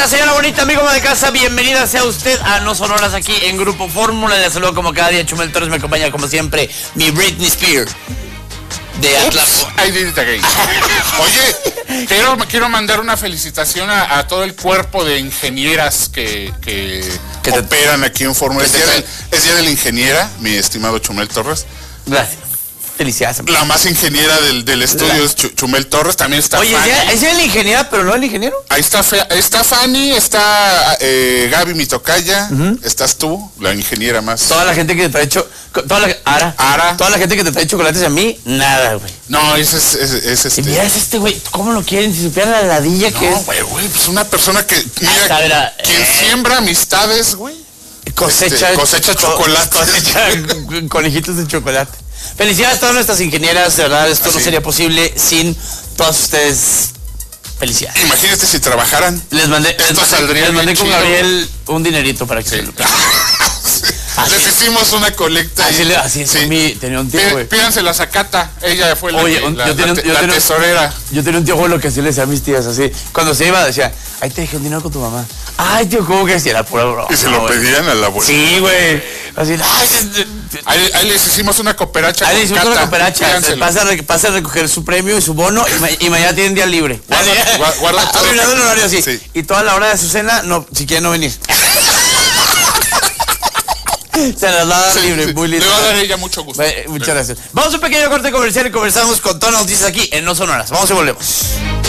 bonita, señora bonita, amigo de casa, bienvenida sea usted a No Sonoras aquí en Grupo Fórmula. Le saludo como cada día, Chumel Torres, me acompaña como siempre mi Britney Spears de Atlas. Oye, quiero mandar una felicitación a todo el cuerpo de ingenieras que operan aquí en Fórmula. Es día de la ingeniera, mi estimado Chumel Torres. Gracias. Felicidades. La más ingeniera del estudio es Chumel Torres, también está Oye, Fanny. ¿es la ingeniera, pero no el ingeniero? Ahí está Fanny, está Gaby, mi tocaya, estás tú, la ingeniera más. Toda la gente que te trae Ara. Toda la gente que te trae chocolates a mí, nada, güey. No, ese es Y mira, es este güey, ¿cómo lo quieren? Si supieran la ladilla que es. No, güey, pues una persona que, mira, quien siembra amistades, güey. Cosecha chocolate. Cosecha conejitos de chocolate. Felicidades a todas nuestras ingenieras, de verdad, esto no sería posible sin todas ustedes. Felicidades. Imagínate si trabajaran. Les mandé con chido. Gabriel un dinerito para que se lo Les hicimos una colecta. Así es, tenía un tío, güey. Pídanse la Zacata, ella fue la tesorera. Yo tenía un tío abuelo que así le decía a mis tías, así. Cuando se iba decía, ahí te dejé un dinero con tu mamá. Ay, tío, ¿cómo que era pura broma? Y se lo pedían a la abuela. Sí, güey. Así, ahí les hicimos una cooperacha. Ahí les hicimos una cooperacha. Pasa a recoger su premio y su bono y mañana tienen día libre. Guarda todo. Terminando el horario así. Sí. Y toda la hora de su cena, no, si quieren no venir. Se las va a dar libre, muy lindo. Le va a dar ella mucho gusto. Muchas gracias. Vamos a un pequeño corte comercial y conversamos con todas las noticias aquí en No Sonoras. Vamos y volvemos.